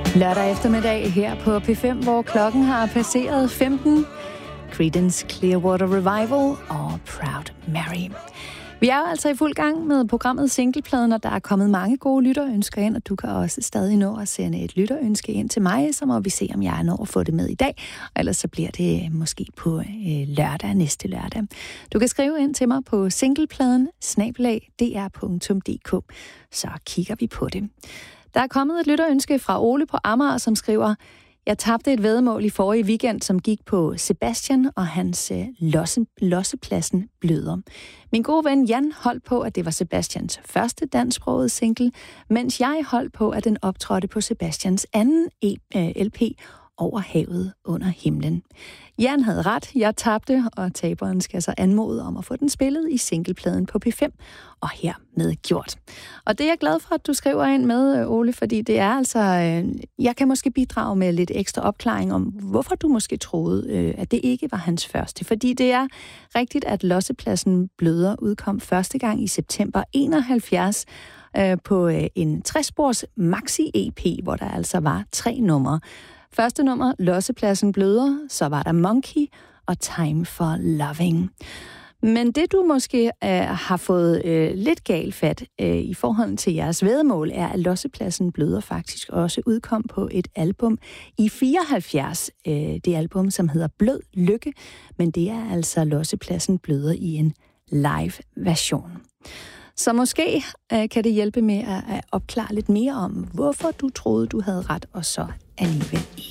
Lørdag eftermiddag her på P5, hvor klokken har passeret 15. Creedence Clearwater Revival og Proud Mary. Vi er jo altså i fuld gang med programmet Singlepladen, og der er kommet mange gode lytterønsker ind, og du kan også stadig nå at sende et lytterønske ind til mig, så må vi se, om jeg når at få det med i dag, og ellers så bliver det måske på næste lørdag. Du kan skrive ind til mig på singlepladen@dr.dk, så kigger vi på det. Der er kommet et lytterønske fra Ole på Amager, som skriver: Jeg tabte et væddemål i forrige weekend, som gik på Sebastian og hans Lossepladsen bløder. Min gode ven Jan holdt på, at det var Sebastians første dansksprogede single, mens jeg holdt på, at den optrådte på Sebastians anden LP, Over havet under himlen. Jan havde ret, jeg tabte, og taberen skal så anmode om at få den spillet i singlepladen på P5, og hermed gjort. Og det er jeg glad for, at du skriver ind med, Ole, fordi det er altså, jeg kan måske bidrage med lidt ekstra opklaring om, hvorfor du måske troede, at det ikke var hans første. Fordi det er rigtigt, at Lossepladsen bløder udkom første gang i september 71, på en 60-spors maxi-EP, hvor der altså var 3 numre. Første nummer, Lossepladsen bløder, så var der Monkey og Time for Loving. Men det du måske har fået lidt galt fat i forhold til jeres væddemål, er, at Lossepladsen bløder faktisk også udkom på et album i 74. Det album, som hedder Blød Lykke, men det er altså Lossepladsen bløder i en live version. Så måske kan det hjælpe med at opklare lidt mere om, hvorfor du troede, du havde ret, og så alligevel ikke.